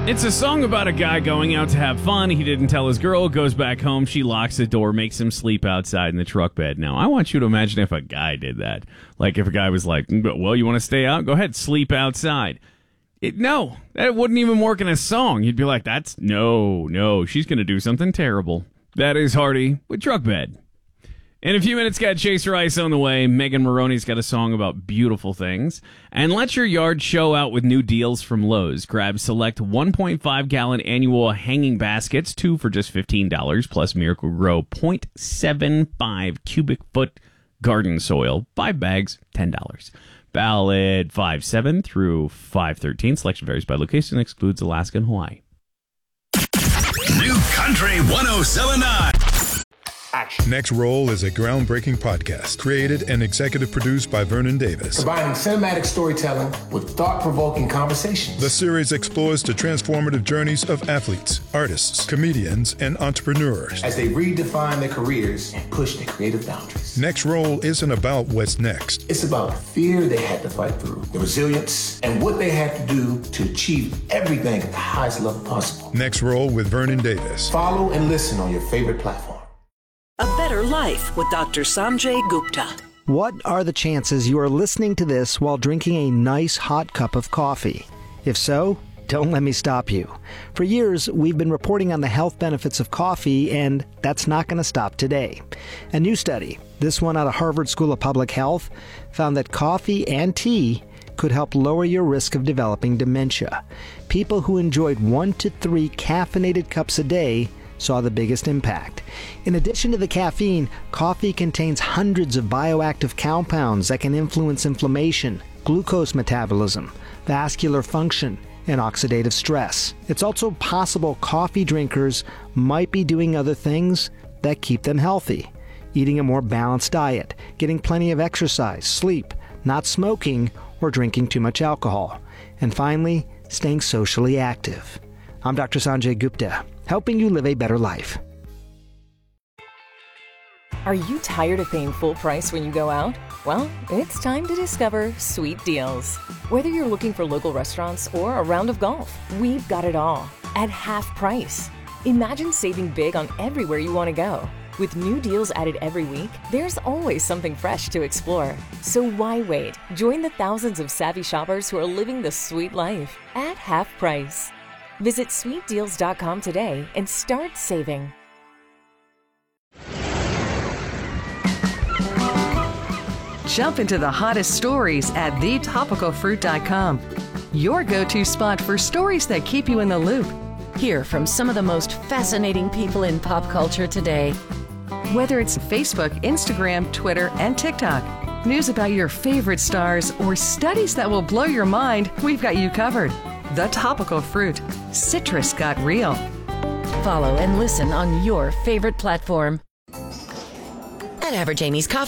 It's a song about a guy going out to have fun. He didn't tell his girl, goes back home, she locks the door, makes him sleep outside in the truck bed. Now, I want you to imagine if a guy did that. Like if a guy was like, well, you want to stay out? Go ahead, sleep outside. No, that wouldn't even work in a song. You'd be like, no, she's going to do something terrible. That is Hardy with Truck Bed. In a few minutes, got Chaser Ice on the way. Megan Maroney's got a song about beautiful things. And let your yard show out with new deals from Lowe's. Grab select 1.5-gallon annual hanging baskets, 2 for just $15, plus Miracle-Gro 0.75 cubic foot garden soil, 5 bags, $10. Valid 5/7 through 5/13. Selection varies by location, excludes Alaska and Hawaii. New Country 107.9. Action. Next Roll is a groundbreaking podcast created and executive produced by Vernon Davis. Combining cinematic storytelling with thought-provoking conversations. The series explores the transformative journeys of athletes, artists, comedians, and entrepreneurs as they redefine their careers and push their creative boundaries. Next Roll isn't about what's next. It's about the fear they had to fight through, the resilience, and what they had to do to achieve everything at the highest level possible. Next Roll with Vernon Davis. Follow and listen on your favorite platform. A Better Life with Dr. Sanjay Gupta. What are the chances you are listening to this while drinking a nice hot cup of coffee? If so, don't let me stop you. For years, we've been reporting on the health benefits of coffee, and that's not going to stop today. A new study, this one out of Harvard School of Public Health, found that coffee and tea could help lower your risk of developing dementia. People who enjoyed 1 to 3 caffeinated cups a day saw the biggest impact. In addition to the caffeine, coffee contains hundreds of bioactive compounds that can influence inflammation, glucose metabolism, vascular function, and oxidative stress. It's also possible coffee drinkers might be doing other things that keep them healthy. Eating a more balanced diet, getting plenty of exercise, sleep, not smoking, or drinking too much alcohol. And finally, staying socially active. I'm Dr. Sanjay Gupta, helping you live a better life. Are you tired of paying full price when you go out? Well, it's time to discover Sweet Deals. Whether you're looking for local restaurants or a round of golf, we've got it all at half price. Imagine saving big on everywhere you want to go. With new deals added every week, there's always something fresh to explore. So why wait? Join the thousands of savvy shoppers who are living the sweet life at half price. Visit sweetdeals.com today and start saving. Jump into the hottest stories at thetopicalfruit.com. Your go-to spot for stories that keep you in the loop. Hear from some of the most fascinating people in pop culture today. Whether it's Facebook, Instagram, Twitter, and TikTok, news about your favorite stars, or studies that will blow your mind, we've got you covered. The Topical Fruit. Citrus got real. Follow and listen on your favorite platform. At Average Amy's Coffee